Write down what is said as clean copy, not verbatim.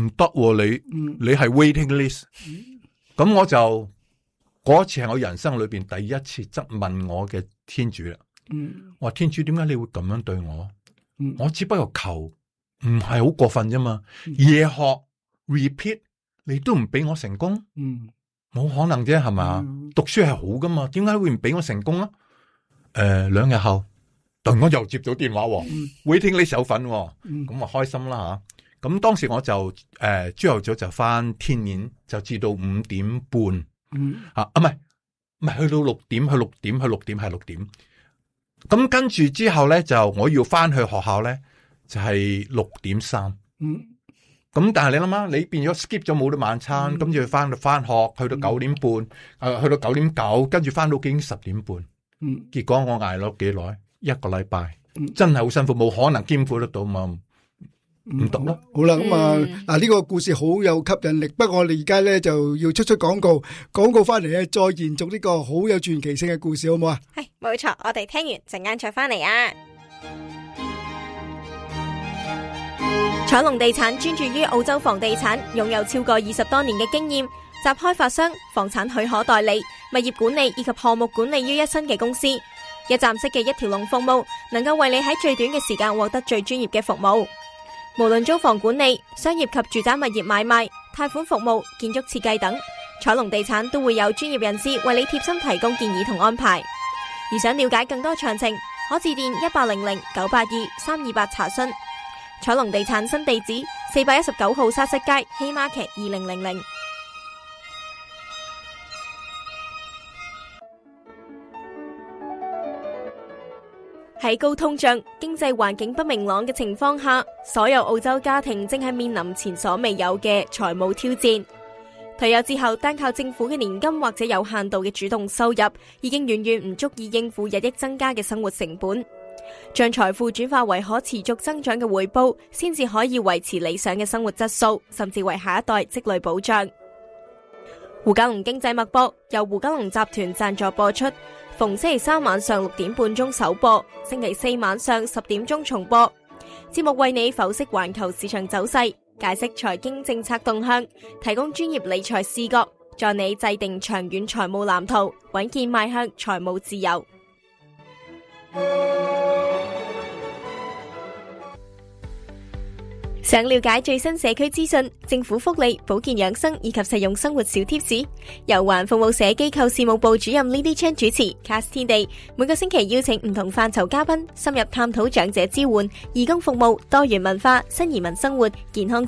唔得喎，你係 waiting list。咁我就嗰次係我人生裏邊第一次質問我嘅天主啦。我話天主，點解你會咁樣對我？我只不過求，唔係好過分啫嘛。夜學 repeat， 你都唔俾我成功，冇可能啫，係嘛？讀書係好噶嘛，點解會唔俾我成功啊？2日後，突然間又接到電話，waiting list 有份，咁啊開心啦吓。咁當時我就朝頭早就翻天演，就至到5點半，唔係去到6點，去6點。咁跟住之後咧，就我要翻去學校咧，就係6點3。咁但係你諗下，你變咗 skip 咗冇得晚餐，跟住翻學，去到9點半，去到9點9，跟住翻到已經10點半。結果我挨咗幾耐？1個禮拜，真係好辛苦，冇可能兼顧得到嘛。唔讀咯。 好啦，咁啊，呢個故事好有吸引力。不過我哋而家咧就要出廣告，廣告翻嚟咧再延續呢個好有傳奇性嘅故事，好唔好啊？ 係，冇錯，我哋聽完陣間再翻嚟啊。彩龍地產專注於澳洲房地產，擁有超過20多年嘅經驗，集開發商、房產許可代理、物業管理以及項目管理於一身嘅公司，一站式嘅一條龍服務，能夠為你喺最短嘅時間獲得最專業嘅服務。無論租房管理、商業及住宅物業買賣、貸款服務、建築設計等，彩龍地產都會有專業人士為你貼心提供建議同安排。而想了解更多詳情，可致電1800-982-328查詢。彩龍地產新地址419號沙塞街希瑪劇2000。喺高通脹、經濟環境不明朗嘅情況下，所有澳洲家庭正係面臨前所未有嘅財務挑戰。退休之後，單靠政府嘅年金或者有限度嘅主動收入，已經遠遠唔足以應付日益增加嘅生活成本。將財富轉化為可持續增長嘅回報，先至可以維持理想嘅生活質素，甚至為下一代積累保障。胡嘉龍經濟脈搏由胡嘉龍集團贊助播出，逢星期三晚上6點半鐘首播，星期四晚上10點鐘重播。節目為你剖析環球市場走勢，解釋財經政策動向，提供專業理財視角，助你制定長遠財務藍圖，穩健邁向財務自由。想了解最新社區資訊、政府福利、保健養生以及實用生活小貼士，由環服務社機構事務部主任 Lily Chan 主持 Cast 天地，每個星期邀請唔同範疇嘉賓，深入探討長者支援、義工服務、多元文化、新移民生活、健康